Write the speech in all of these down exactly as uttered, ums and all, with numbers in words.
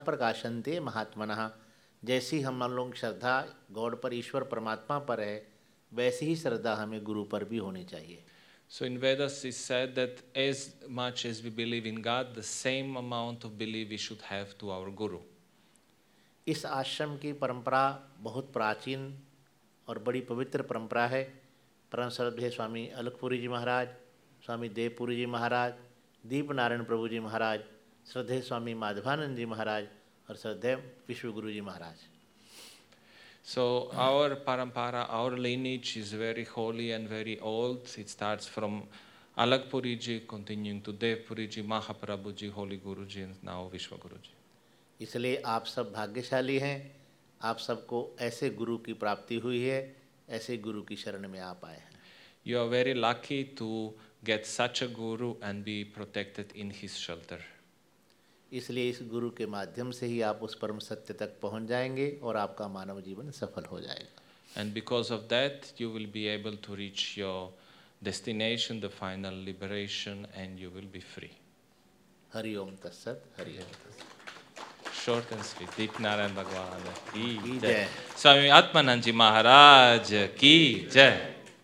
प्रकाशन्ते महात्मनः। जैसी हम लोगों की श्रद्धा गॉड पर, ईश्वर परमात्मा पर है, वैसी ही श्रद्धा हमें गुरु पर भी होनी चाहिए। So in Vedas it said that as much as we believe in God, the same amount of belief we should have to our Guru. इस आश्रम की परंपरा बहुत प्राचीन और बड़ी पवित्र परंपरा है। परम श्रद्धेय स्वामी अलखपुरी जी महाराज, स्वामी देवपुरी जी महाराज, दीप नारायण प्रभु जी महाराज, श्रद्धेय स्वामी माधवानंद जी महाराज और श्रद्धेय विश्वगुरु जी महाराज। So our parampara, our lineage is very holy and very old. It starts from Alakpuri ji, continuing to Devpuri ji, Mahaprabhu ji, Holy Guru ji, and now Vishwaguru ji. इसलिए आप सब भाग्यशाली हैं, आप सबको ऐसे गुरु की प्राप्ति हुई है, ऐसे गुरु की शरण में आप आए हैं। You are very lucky to get such a guru and be protected in his shelter. इसलिए इस गुरु के माध्यम से ही आप उस परम सत्य तक पहुंच जाएंगे और आपका मानव जीवन सफल हो जाएगा। And because of that, you will be able to reach your destination, the final liberation, and you will be free. Hari ओम तत्सत, हरि ओम तत्सत। Short and sweet. Deep Narayan Bhagwan ki की jai. जय। Swami Atmanand ji Maharaj ki jai.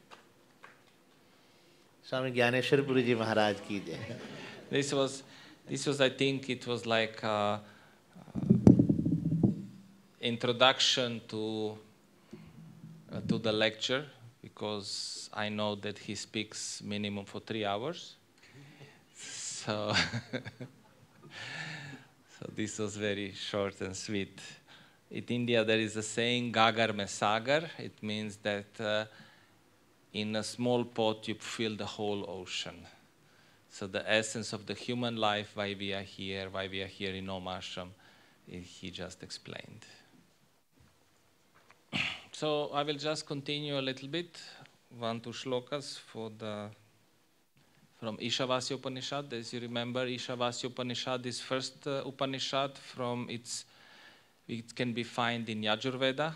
स्वामी ज्ञानेश्वर पुरी जी महाराज की जय। This was, this was, I think, it was like a introduction to uh, to the lecture, because I know that he speaks minimum for three hours. So, so this was very short and sweet. In India, there is a saying, "Gagar mein sagar." It means that uh, in a small pot you fill the whole ocean. So the essence of the human life, why we are here, why we are here in Om Ashram, he just explained. So I will just continue a little bit, one two shlokas for the from Ishavasya Upanishad. As you remember, Ishavasya Upanishad is first uh, Upanishad from its, it can be found in Yajurveda.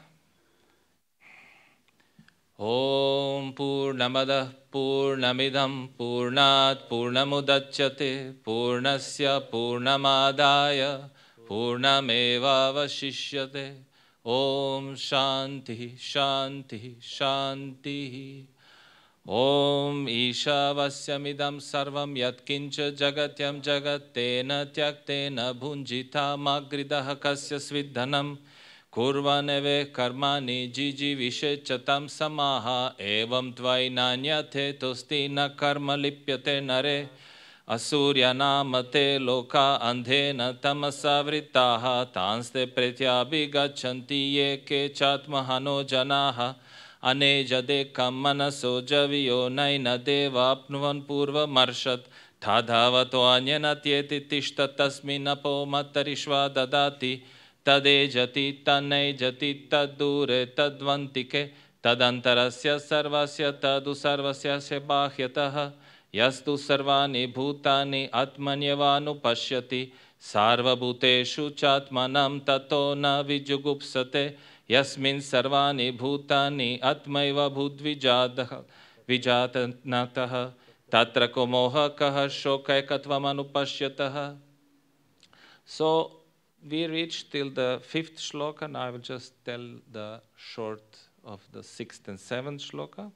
Om Purnamada Purnamidam Purnat Purnamudachyate Purnasya Purnamadaya Purnameva Vashishyate. Om Shanti Shanti Shanti. Om Ishavasyamidam Sarvam Yatkincha Jagatyam Jagatena Tyaktena Bhunjita Magridaha Kasya Svidhanam Kurvaneve karmani jiji vishechatam samaha evam tvainanyate tostina karma lipyate nare asurya namate loka andhena tamasavrittaha tanste pretyabhigachanti ye ke chatmahano janaha anejade kammanaso javiyo naina devapnuvan purva marshat thadhavato anyanatyeti tishta tasminapo matarishva dadati Tade jati tanai jati tadure tadvantike tadantarasya sarvasya tadu sarvasya se bahyataha yastu sarvani bhutani atmanyavanu pashyati sarvabhuteshu chatmanam tato na vijugupsate yasmin sarvani bhutani atmaiva bhudvijadaha vijatanataha tatra komoha kaha shokaikatvamanupashyataha. So we reached till the fifth shloka. Now I will just tell the short of the sixth and seventh shloka.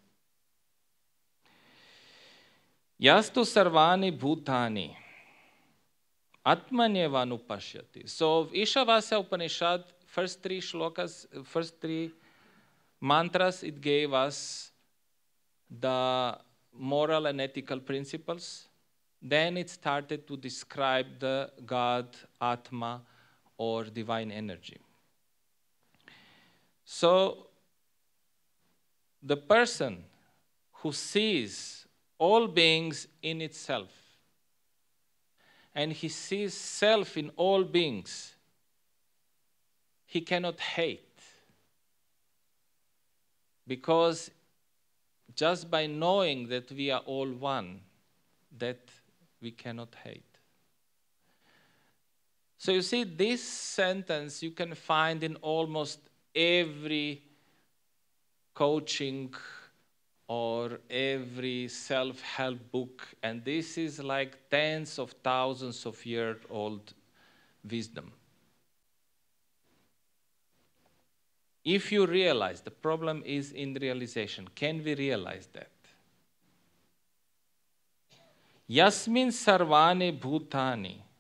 Yastu sarvani bhutani atmanyevanu pashyati. So Ishavasya Upanishad, first three shlokas, first three mantras, it gave us the moral and ethical principles. Then it started to describe the God, Atma, or divine energy. So the person who sees all beings in itself and he sees self in all beings, he cannot hate, because just by knowing that we are all one, that we cannot hate. So you see, this sentence you can find in almost every coaching or every self-help book, and this is like tens of thousands of year old wisdom. If you realize, the problem is in realization. Can we realize that? Yasmin sarvani bhutani